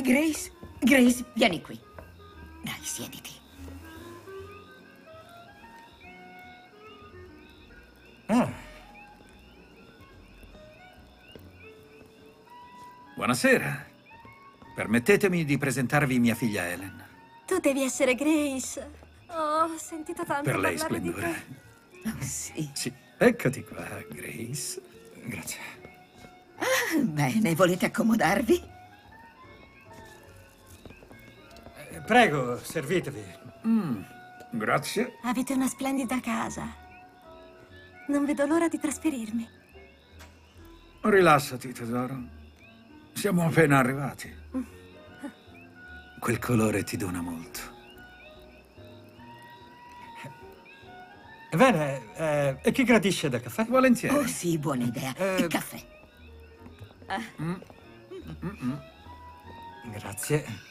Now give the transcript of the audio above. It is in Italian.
Grace, Grace, vieni qui. Dai, siediti. Buonasera. Permettetemi di presentarvi mia figlia Helen. Tu devi essere Grace. Oh, ho sentito tanto Per lei, parlare di splendore. te. Oh, sì. Sì, eccoti qua, Grace. Grazie. Bene, volete accomodarvi? Prego, servitevi. Grazie. Avete una splendida casa. Non vedo l'ora di trasferirmi. Rilassati, tesoro. Siamo appena arrivati. Quel colore ti dona molto. Bene, e chi gradisce da caffè? Volentieri. Oh, sì, buona idea. Il caffè. Grazie.